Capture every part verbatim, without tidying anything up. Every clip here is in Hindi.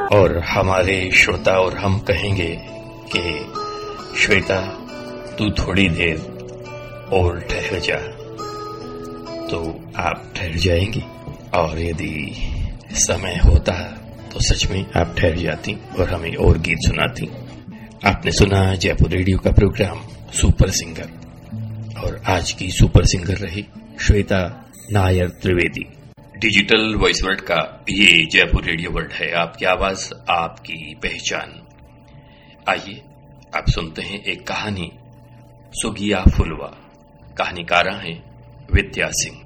और हमारे श्रोता और हम कहेंगे कि श्वेता तू थोड़ी देर और ठहर जा, तो आप ठहर जाएंगी। और यदि समय होता तो सच में आप ठहर जाती और हमें और गीत सुनाती। आपने सुना जयपुर रेडियो का प्रोग्राम सुपर सिंगर, और आज की सुपर सिंगर रही Shweta Nair Trivedi. Digital voice world का ये जयपुर रेडियो वर्ल्ड है, आपकी आवाज आपकी पहचान। आइए आप सुनते हैं एक कहानी, सुगिया फुलवा। कहानीकारा हैं विद्या सिंह।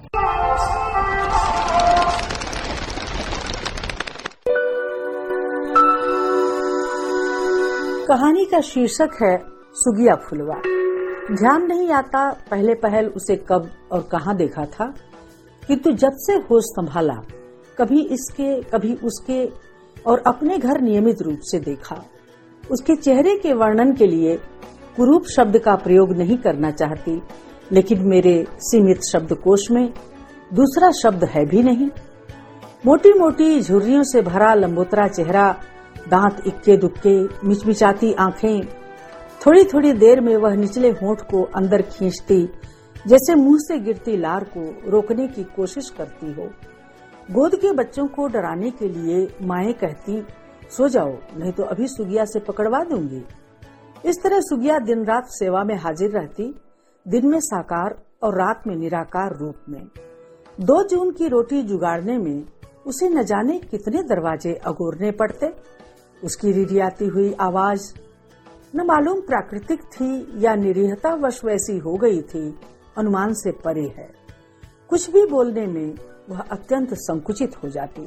कहानी का शीर्षक है सुगिया फुलवा। ध्यान नहीं आता पहले पहल उसे कब और कहां देखा था, किंतु जब से होश संभाला कभी इसके कभी उसके और अपने घर नियमित रूप से देखा। उसके चेहरे के वर्णन के लिए कुरूप शब्द का प्रयोग नहीं करना चाहती, लेकिन मेरे सीमित शब्दकोश में दूसरा शब्द है भी नहीं। मोटी मोटी झुर्रियों से भरा लंबोतरा चेहरा, दांत इक्के दुक्के, मिचमिचाती आंखें। थोड़ी थोड़ी देर में वह निचले होंठ को अंदर खींचती, जैसे मुंह से गिरती लार को रोकने की कोशिश करती हो। गोद के बच्चों को डराने के लिए माएं कहती, सो जाओ नहीं तो अभी सुगिया से पकड़वा दूंगी। इस तरह सुगिया दिन रात सेवा में हाजिर रहती, दिन में साकार और रात में निराकार रूप में। दो जून की रोटी जुगाड़ने में उसे न जाने कितने दरवाजे अगोरने पड़ते। उसकी रिरियाती हुई आवाज न मालूम प्राकृतिक थी या निरीहतावश वैसी हो गई थी, अनुमान से परे है। कुछ भी बोलने में वह अत्यंत संकुचित हो जाती।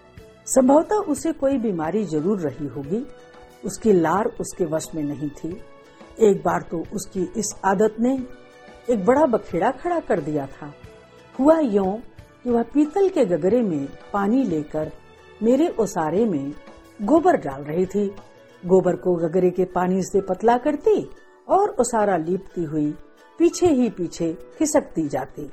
संभवतः उसे कोई बीमारी जरूर रही होगी। उसकी लार उसके वश में नहीं थी। एक बार तो उसकी इस आदत ने एक बड़ा बखेड़ा खड़ा कर दिया था। हुआ यूं कि वह पीतल के गगरे में पानी लेकर मेरे ओसारे में गोबर डाल रही थी। गोबर को गगरे के पानी से पतला करती और ओसारा लीपती हुई पीछे ही पीछे खिसकती जाती।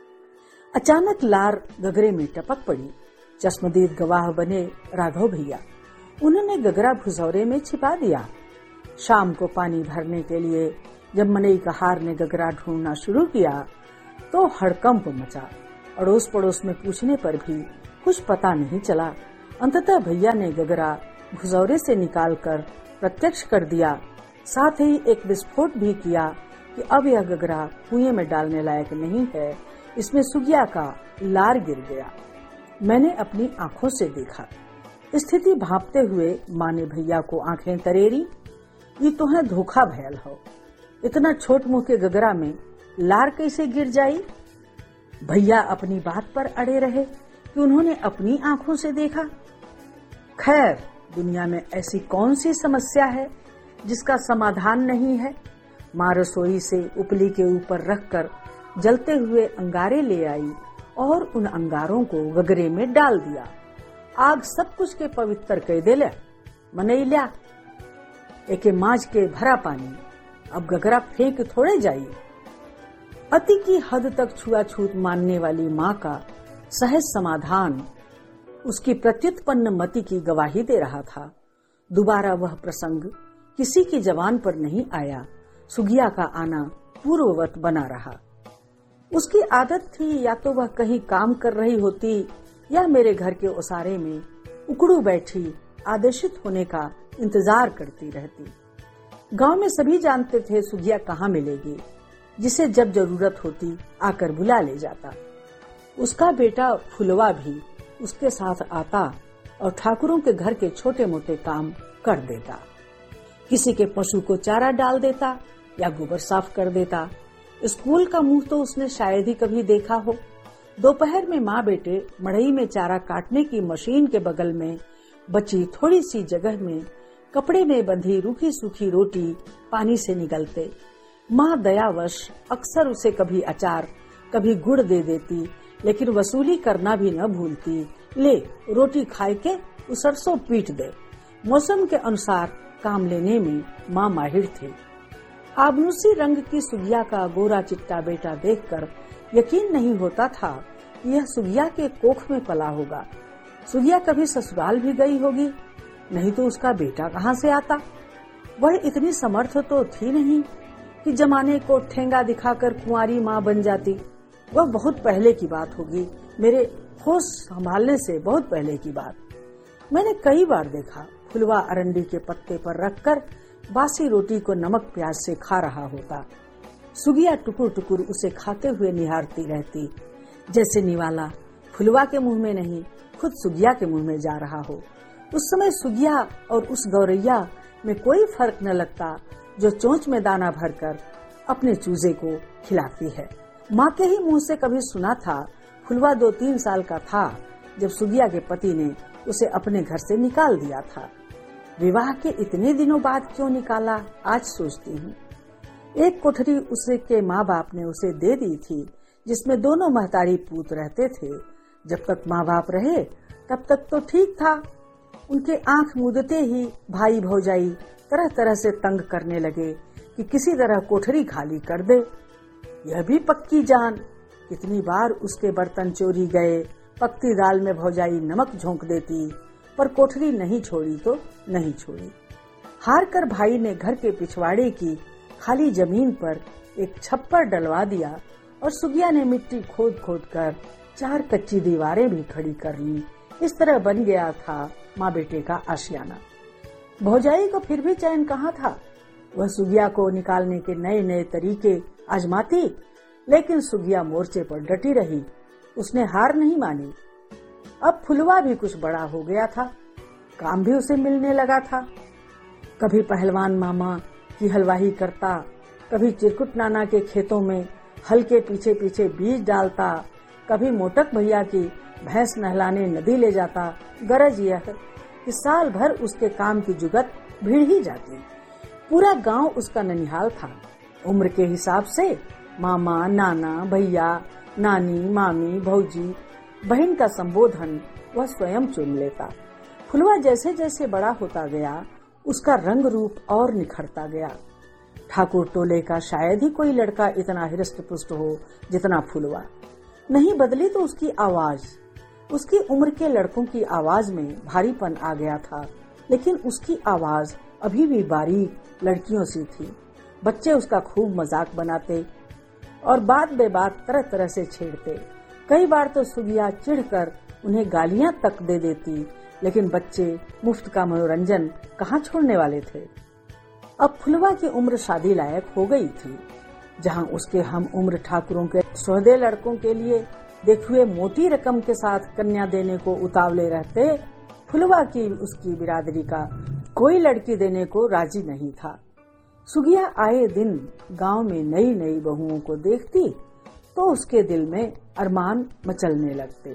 अचानक लार गगरे में टपक पड़ी। चश्मदीद गवाह बने राघव भैया। उन्होंने गगरा भुसौरे में छिपा दिया। शाम को पानी भरने के लिए जब मनई कहार ने गगरा ढूंढना शुरू किया तो हड़कंप मचा। अड़ोस पड़ोस में पूछने पर भी कुछ पता नहीं चला। अंततः भैया ने गगरा भुसौरे से निकालकर प्रत्यक्ष कर दिया। साथ ही एक विस्फोट भी किया कि अब यह गगरा कुएं में डालने लायक नहीं है, इसमें सुगिया का लार गिर गया। मैंने अपनी आंखों से देखा। स्थिति भांपते हुए माँ ने भैया को आंखें तरेरी, ये तो है धोखा भयल हो, इतना छोट मुंह के गगरा में लार कैसे गिर जाई। भैया अपनी बात पर अड़े रहे कि उन्होंने अपनी आंखों से देखा। खैर, दुनिया में ऐसी कौन सी समस्या है जिसका समाधान नहीं है। माँ रसोई से उपली के ऊपर रखकर जलते हुए अंगारे ले आई और उन अंगारों को गगरे में डाल दिया। आग सब कुछ के पवित्र कह दे ले, मनई लिया एके माज के भरा पानी, अब गगरा फेंक थोड़े जाइए। अति की हद तक छुआछूत मानने वाली माँ का सहज समाधान उसकी प्रत्युत्पन्न मति की गवाही दे रहा था। दोबारा वह प्रसंग किसी की जबान पर नहीं आया। सुगिया का आना पूर्ववत बना रहा। उसकी आदत थी या तो वह कहीं काम कर रही होती या मेरे घर के ओसारे में उकड़ू बैठी आदेशित होने का इंतजार करती रहती। गांव में सभी जानते थे सुगिया कहाँ मिलेगी, जिसे जब जरूरत होती आकर बुला ले जाता। उसका बेटा फुलवा भी उसके साथ आता और ठाकुरों के घर के छोटे मोटे काम कर देता। किसी के पशु को चारा डाल देता या गोबर साफ कर देता। स्कूल का मुंह तो उसने शायद ही कभी देखा हो। दोपहर में माँ बेटे मड़ई में चारा काटने की मशीन के बगल में बची थोड़ी सी जगह में कपड़े में बंधी रूखी सूखी रोटी पानी से निगलते। माँ दयावश अक्सर उसे कभी अचार कभी गुड़ दे देती, लेकिन वसूली करना भी न भूलती। ले रोटी खाए के सरसों पीट दे। मौसम के अनुसार काम लेने में माँ माहिर थी। आबनूसी रंग की सुगिया का गोरा चिट्टा बेटा देखकर यकीन नहीं होता था कि यह सुगिया के कोख में पला होगा। सुगिया कभी ससुराल भी गई होगी। नहीं तो उसका बेटा कहाँ से आता। वह इतनी समर्थ तो थी नहीं कि जमाने को ठेंगा दिखाकर कुंवारी माँ बन जाती। वह बहुत पहले की बात होगी, मेरे होश संभालने से बहुत पहले की बात। मैंने कई बार देखा फुलवा अरंडी के पत्ते पर रखकर बासी रोटी को नमक प्याज से खा रहा होता। सुगिया टुकुर टुकुर उसे खाते हुए निहारती रहती, जैसे निवाला फुलवा के मुंह में नहीं खुद सुगिया के मुंह में जा रहा हो। उस समय सुगिया और उस गौरैया में कोई फर्क न लगता जो चोंच में दाना भरकर अपने चूजे को खिलाती है। माँ के ही मुंह से कभी सुना था फुलवा दो तीन साल का था जब सुगिया के पति ने उसे अपने घर से निकाल दिया था। विवाह के इतने दिनों बाद क्यों निकाला, आज सोचती हूँ। एक कोठरी उसे के माँ बाप ने उसे दे दी थी जिसमें दोनों महतारी पूत रहते थे। जब तक माँ बाप रहे तब तक तो ठीक था। उनके आंख मूंदते ही भाई भौजाई तरह तरह से तंग करने लगे कि किसी तरह कोठरी खाली कर दे। यह भी पक्की जान, कितनी बार उसके बर्तन चोरी गए। पकती दाल में भौजाई नमक झोंक देती, पर कोठरी नहीं छोड़ी तो नहीं छोड़ी। हार कर भाई ने घर के पिछवाड़े की खाली जमीन पर एक छप्पर डलवा दिया और सुगिया ने मिट्टी खोद खोद कर चार कच्ची दीवारें भी खड़ी कर ली। इस तरह बन गया था माँ बेटे का आशियाना। भौजाई को फिर भी चैन कहाँ था। वह सुगिया को निकालने के नए नए तरीके आजमाती, लेकिन सुगिया मोर्चे पर डटी रही। उसने हार नहीं मानी। अब फुलवा भी कुछ बड़ा हो गया था, काम भी उसे मिलने लगा था। कभी पहलवान मामा की हलवाही करता, कभी चिरकुट नाना के खेतों में हल के पीछे पीछे बीज डालता, कभी मोटक भैया की भैंस नहलाने नदी ले जाता। गरज यह कि साल भर उसके काम की जुगत भीड़ ही जाती। पूरा गांव उसका ननिहाल था। उम्र के हिसाब से मामा, नाना, भैया, नानी, मामी, भौजी, बहन का संबोधन वह स्वयं चुन लेता। फुलवा जैसे जैसे बड़ा होता गया उसका रंग रूप और निखरता गया। ठाकुर टोले का शायद ही कोई लड़का इतना हृष्ट पुष्ट हो जितना फुलवा। नहीं बदली तो उसकी आवाज। उसकी उम्र के लड़कों की आवाज में भारीपन आ गया था, लेकिन उसकी आवाज अभी भी बारीक लड़कियों सी थी। बच्चे उसका खूब मजाक बनाते और बात बेबात तरह तरह से छेड़ते। कई बार तो सुगिया चिढ़कर उन्हें गालियां तक दे देती, लेकिन बच्चे मुफ्त का मनोरंजन कहाँ छोड़ने वाले थे। अब फुलवा की उम्र शादी लायक हो गई थी। जहाँ उसके हम उम्र ठाकुरों के सोहदे लड़कों के लिए देखुए मोटी रकम के साथ कन्या देने को उतावले रहते, फुलवा की उसकी बिरादरी का कोई लड़की देने को राजी नहीं था। सुगिया आए दिन गांव में नई नई बहुओं को देखती तो उसके दिल में अरमान मचलने लगते।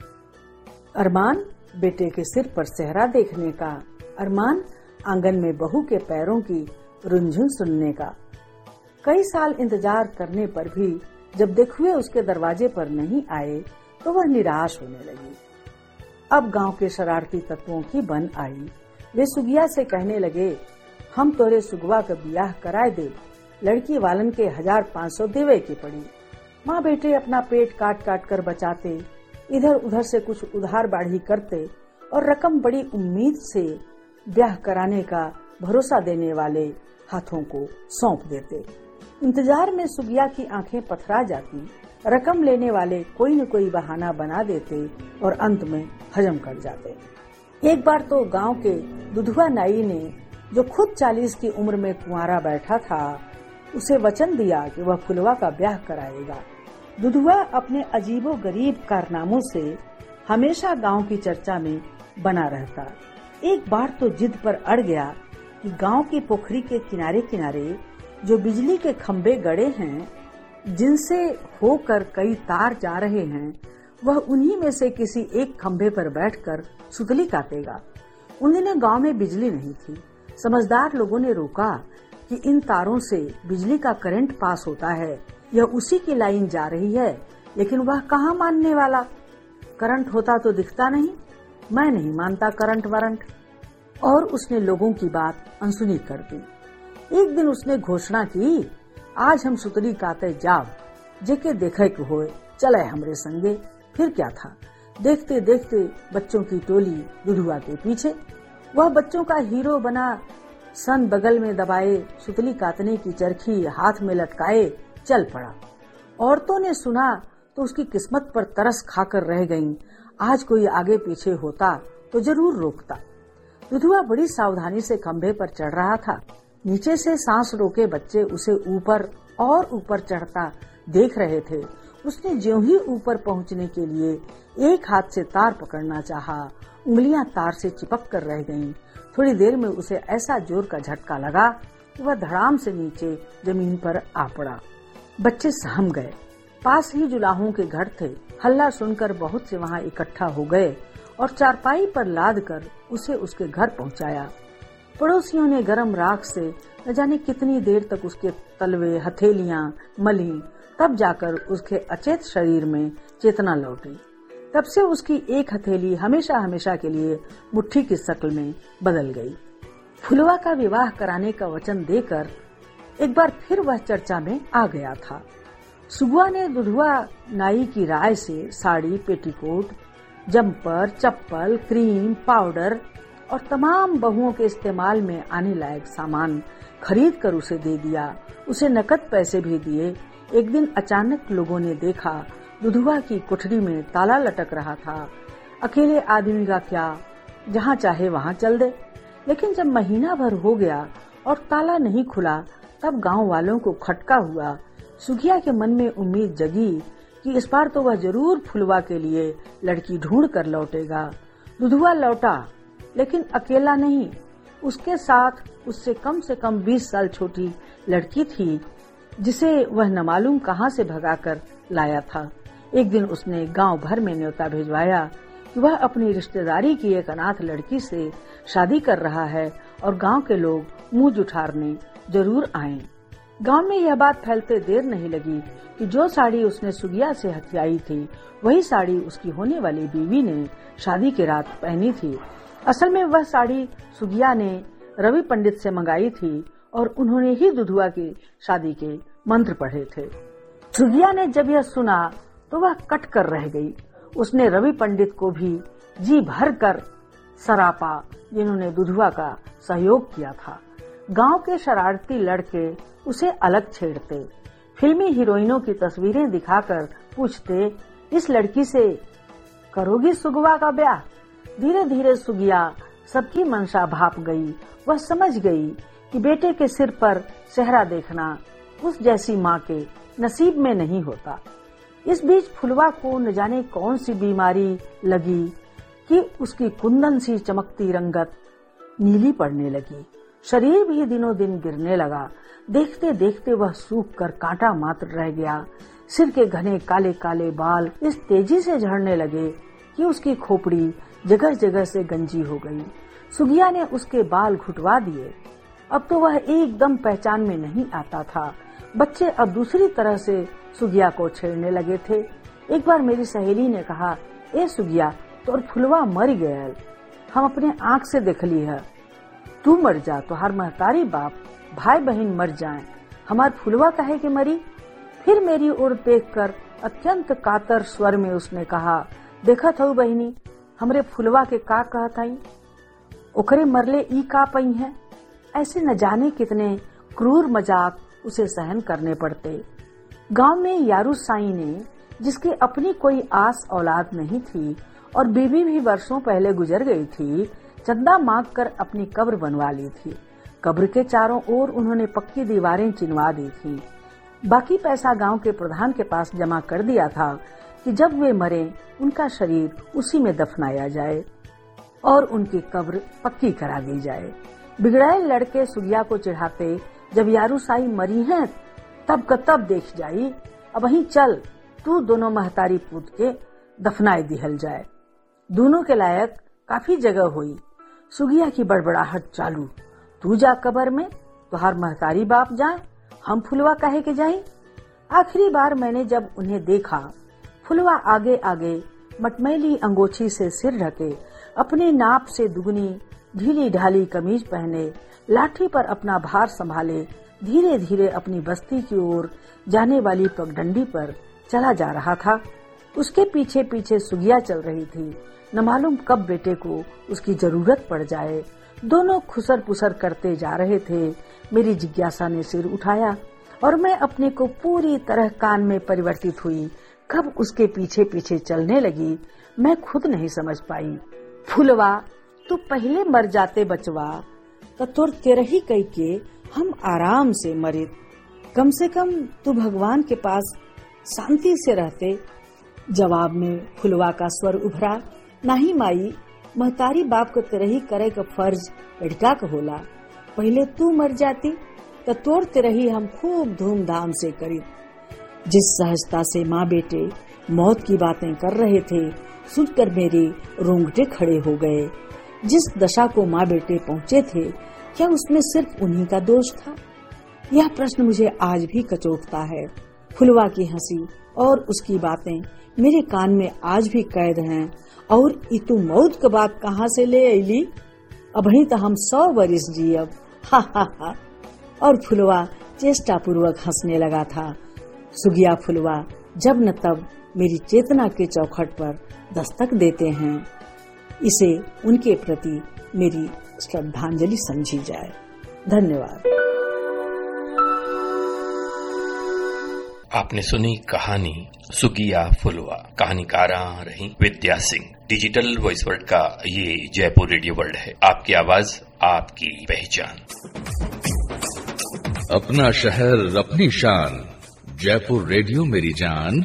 अरमान बेटे के सिर पर सेहरा देखने का, अरमान आंगन में बहू के पैरों की रुंझुन सुनने का। कई साल इंतजार करने पर भी जब देखुए उसके दरवाजे पर नहीं आए तो वह निराश होने लगी। अब गांव के शरारती तत्वों की बन आई। वे सुगिया से कहने लगे, हम तोरे सुगवा का बियाह कराए दे, लड़की वालन के हजार पाँच सौ देवे की पड़ी। माँ बेटे अपना पेट काट काट कर बचाते, इधर उधर से कुछ उधार बाढ़ी करते और रकम बड़ी उम्मीद से ब्याह कराने का भरोसा देने वाले हाथों को सौंप देते। इंतजार में सुगिया की आंखें पथरा जाती। रकम लेने वाले कोई न कोई बहाना बना देते और अंत में हजम कर जाते। एक बार तो गांव के दुधुआ नाई ने, जो खुद चालीस की उम्र में कुंवारा बैठा था, उसे वचन दिया कि वह फुलवा का ब्याह कराएगा। दुधुआ अपने अजीबो गरीब कारनामों से हमेशा गांव की चर्चा में बना रहता। एक बार तो जिद पर अड़ गया कि गांव की पोखरी के किनारे किनारे जो बिजली के खंभे गड़े हैं, जिनसे होकर कई तार जा रहे हैं, वह उन्हीं में से किसी एक खंभे पर बैठकर सुतली काटेगा। उन दिनों गांव में बिजली नहीं थी। समझदार लोगों ने रोका कि इन तारों से बिजली का करंट पास होता है, यह उसी की लाइन जा रही है, लेकिन वह कहाँ मानने वाला। करंट होता तो दिखता नहीं, मैं नहीं मानता करंट वारंट। और उसने लोगों की बात अनसुनी कर दी। एक दिन उसने घोषणा की, आज हम सुतली काते जाब, जेके देखे के होए चले हमरे संगे। फिर क्या था, देखते देखते बच्चों की टोली दुधुआ के पीछे। वह बच्चों का हीरो बना, सन बगल में दबाए, सुतली काटने की चरखी हाथ में लटकाए चल पड़ा। औरतों ने सुना तो उसकी किस्मत पर तरस खाकर रह गईं। आज कोई आगे पीछे होता तो जरूर रोकता। दुधुआ बड़ी सावधानी से खंभे पर चढ़ रहा था। नीचे से सांस रोके बच्चे उसे ऊपर और ऊपर चढ़ता देख रहे थे। उसने ज्यों ही ऊपर पहुंचने के लिए एक हाथ से तार पकड़ना चाहा, उंगलियां तार से चिपक कर रह गईं। थोड़ी देर में उसे ऐसा जोर का झटका लगा कि वह धड़ाम से नीचे जमीन पर आ पड़ा। बच्चे सहम गए। पास ही जुलाहों के घर थे। हल्ला सुनकर बहुत से वहां इकट्ठा हो गए और चारपाई पर लाद कर उसे उसके घर पहुंचाया। पड़ोसियों ने गरम राख से न जाने कितनी देर तक उसके तलवे हथेलियां मली, तब जाकर उसके अचेत शरीर में चेतना लौटी। तब से उसकी एक हथेली हमेशा हमेशा के लिए मुट्ठी की शक्ल में बदल गई। फुलवा का विवाह कराने का वचन देकर एक बार फिर वह चर्चा में आ गया था। सुगुआ ने दुधुआ नाई की राय से साड़ी, पेटीकोट, जम्पर, चप्पल, क्रीम, पाउडर और तमाम बहुओं के इस्तेमाल में आने लायक सामान खरीद कर उसे दे दिया। उसे नकद पैसे भी दिए। एक दिन अचानक लोगों ने देखा दुधुआ की कोठरी में ताला लटक रहा था। अकेले आदमी का क्या, जहाँ चाहे वहाँ चल दे। लेकिन जब महीना भर हो गया और ताला नहीं खुला, तब गांव वालों को खटका हुआ। सुखिया के मन में उम्मीद जगी कि इस बार तो वह जरूर फुलवा के लिए लड़की ढूंढ कर लौटेगा। दुधुआ लौटा, लेकिन अकेला नहीं। उसके साथ उससे कम से कम बीस साल छोटी लड़की थी, जिसे वह न मालूम कहाँ से भगाकर लाया था। एक दिन उसने गांव भर में न्योता भिजवाया कि वह अपनी रिश्तेदारी की एक अनाथ लड़की से शादी कर रहा है और गांव के लोग मुंह जुठारने जरूर आएं। गांव में यह बात फैलते देर नहीं लगी कि जो साड़ी उसने सुगिया से हथियाई थी, वही साड़ी उसकी होने वाली बीवी ने शादी की रात पहनी थी। असल में वह साड़ी सुगिया ने रवि पंडित से मंगाई थी और उन्होंने ही दुधुआ की शादी के मंत्र पढ़े थे। सुगिया ने जब यह सुना तो वह कट कर रह गई। उसने रवि पंडित को भी जी भर कर सरापा, जिन्होंने दुधुआ का सहयोग किया था। गांव के शरारती लड़के उसे अलग छेड़ते, फिल्मी हीरोइनों की तस्वीरें दिखाकर पूछते, इस लड़की से करोगी सुगवा का ब्याह? धीरे धीरे सुगिया सबकी मंशा भाप गई। वह समझ गई कि बेटे के सिर पर सेहरा देखना उस जैसी माँ के नसीब में नहीं होता। इस बीच फुलवा को न जाने कौन सी बीमारी लगी कि उसकी कुंदन सी चमकती रंगत नीली पड़ने लगी। शरीर भी दिनों दिन गिरने लगा। देखते देखते वह सूख कर कांटा मात्र रह गया। सिर के घने काले काले बाल इस तेजी से झड़ने लगे कि उसकी खोपड़ी जगह जगह से गंजी हो गई। सुगिया ने उसके बाल घुटवा दिए। अब तो वह एकदम पहचान में नहीं आता था। बच्चे अब दूसरी तरह से सुगिया को छेड़ने लगे थे। एक बार मेरी सहेली ने कहा, ए सुगिया, तो और फुलवा मर गया, हम अपने आँख से देख ली है। तू मर जा तो हर महतारी बाप भाई बहन मर जाएं, हमार फुलवा कहे कि मरी। फिर मेरी ओर देखकर अत्यंत कातर स्वर में उसने कहा, देखा था बहनी, हमरे फुलवा के का कहत आई, ओकरे मरले ई का पई है। ऐसे न जाने कितने क्रूर मजाक उसे सहन करने पड़ते। गांव में यारू साई ने, जिसकी अपनी कोई आस औलाद नहीं थी और बीवी भी वर्षों पहले गुजर गई थी, चंदा मांग कर अपनी कब्र बनवा ली थी। कब्र के चारों ओर उन्होंने पक्की दीवारें चिनवा दी थी। बाकी पैसा गांव के प्रधान के पास जमा कर दिया था कि जब वे मरे उनका शरीर उसी में दफनाया जाए और उनकी कब्र पक्की करा दी जाए। बिगड़ाए लड़के सुगिया को चिढ़ाते, जब यारू साई मरी हैं तब का तब देख जाई, अब वहीं चल, तू दोनों महतारी पूत के दफनाए दिहल जाए, दोनों के लायक काफी जगह हुई। सुगिया की बड़बड़ाहट चालू, तू जा कब्र में तो हर महतारी बाप जाए, हम फुलवा कहे के जाए। आखिरी बार मैंने जब उन्हें देखा, फुलवा आगे आगे मटमैली अंगोछी से सिर ढके, अपनी नाप से दुगनी ढीली ढाली कमीज पहने, लाठी पर अपना भार संभाले, धीरे धीरे अपनी बस्ती की ओर जाने वाली पगडंडी पर चला जा रहा था। उसके पीछे पीछे सुगिया चल रही थी। न मालूम कब बेटे को उसकी जरूरत पड़ जाए। दोनों खुसर पुसर करते जा रहे थे। मेरी जिज्ञासा ने सिर उठाया और मैं अपने को पूरी तरह कान में परिवर्तित हुई। कब उसके पीछे पीछे चलने लगी मैं खुद नहीं समझ पाई। फुलवा तू पहले मर जाते बचवा, तो तोर तेरही कई के हम आराम से मरे। कम से कम तू भगवान के पास शांति से रहते। जवाब में फुलवा का स्वर उभरा, नहीं माई, महतारी बाप को तेरही करे का फर्ज लड़का का होला। पहले तू मर जाती तो तोड़ तेरही हम खूब धूमधाम से करी। जिस सहजता से माँ बेटे मौत की बातें कर रहे थे, सुनकर मेरे रोंगटे खड़े हो गए। जिस दशा को माँ बेटे पहुँचे थे, क्या उसमें सिर्फ उन्हीं का दोष था? यह प्रश्न मुझे आज भी कचोटता है। फुलवा की हंसी और उसकी बातें मेरे कान में आज भी कैद हैं। और इतु मौत के बात कहाँ से ले अली? अभी तो हम सौ बरिस जियब। हा हा हा। और फुलवा चेष्टा पूर्वक हंसने लगा था। सुगिया फुलवा जब न तब मेरी चेतना के चौखट पर दस्तक देते हैं। इसे उनके प्रति मेरी श्रद्धांजलि समझी जाए। धन्यवाद। आपने सुनी कहानी सुगिया फुलवा। कहानीकारा रही विद्या सिंह। डिजिटल वॉइस वर्ल्ड का ये जयपुर रेडियो वर्ल्ड है। आपकी आवाज, आपकी पहचान। अपना शहर, अपनी शान। जयपुर रेडियो मेरी जान।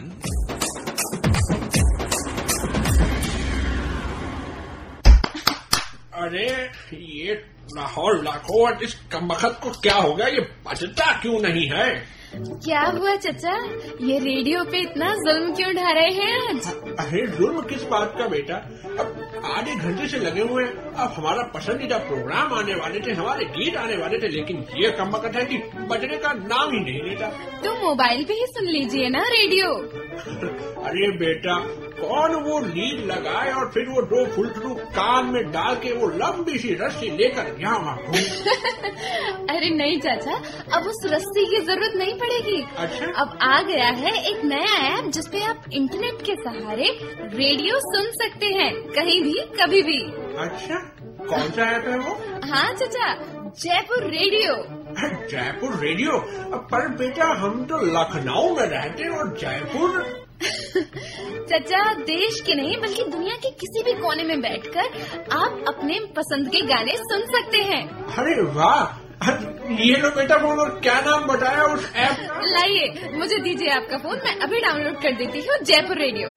अरे ये लाहौर लाखों इस कमबख्त को क्या हो गया? ये बजता क्यों नहीं है? क्या हुआ चचा? ये रेडियो पे इतना जुल्म क्यों ढा रहे हैं आज? अरे जुल्म किस बात का बेटा? अब आधे घंटे से लगे हुए हैं। अब हमारा पसंदीदा प्रोग्राम आने वाले थे, हमारे गीत आने वाले थे, लेकिन ये कमबख्त है कि बजने का नाम ही नहीं लेता। तो मोबाइल पे ही सुन लीजिए ना रेडियो। अरे बेटा, कौन वो लीड लगाए और फिर वो दो फुलटू कान में डाल के वो लंबी सी रस्सी लेकर यहाँ वहाँ घूम। अरे नहीं चाचा, अब उस रस्सी की जरूरत नहीं पड़ेगी। अच्छा? अब आ गया है एक नया ऐप जिसपे आप इंटरनेट के सहारे रेडियो सुन सकते हैं, कहीं भी कभी भी। अच्छा, कौन सा ऐप है वो? हाँ चाचा, जयपुर रेडियो। जयपुर रेडियो? पर बेटा हम तो लखनऊ में रहते हैं और जयपुर। चाचा, देश के नहीं बल्कि दुनिया के किसी भी कोने में बैठकर आप अपने पसंद के गाने सुन सकते हैं। अरे वाह! ये लो बेटा, बोलो क्या नाम बताया उस ऐप का? लाइए, मुझे दीजिए आपका फोन, मैं अभी डाउनलोड कर देती हूँ जयपुर रेडियो।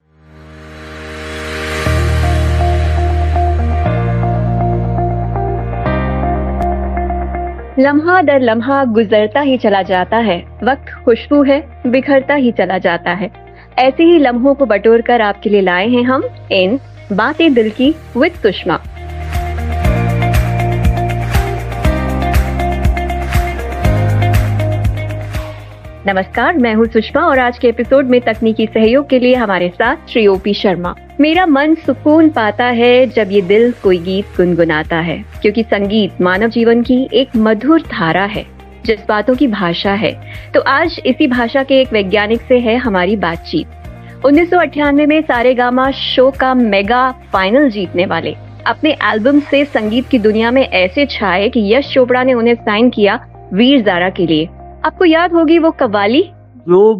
लम्हा दर लम्हा गुजरता ही चला जाता है, वक्त खुशबू है बिखरता ही चला जाता है। ऐसे ही लम्हों को बटोर कर आपके लिए लाए हैं हम इन बातें दिल की विद सुषमा। नमस्कार, मैं हूँ सुषमा और आज के एपिसोड में तकनीकी सहयोग के लिए हमारे साथ श्री ओपी शर्मा। मेरा मन सुकून पाता है जब ये दिल कोई गीत गुनगुनाता है, क्योंकि संगीत मानव जीवन की एक मधुर धारा है, जज्बातों की भाषा है। तो आज इसी भाषा के एक वैज्ञानिक से है हमारी बातचीत। उन्नीस सौ अट्ठानवे में सारेगामा शो का मेगा फाइनल जीतने वाले अपने एल्बम से संगीत की दुनिया में ऐसे छाए कि यश चोपड़ा ने उन्हें साइन किया वीर ज़ारा के लिए। आपको याद होगी वो कव्वाली, जो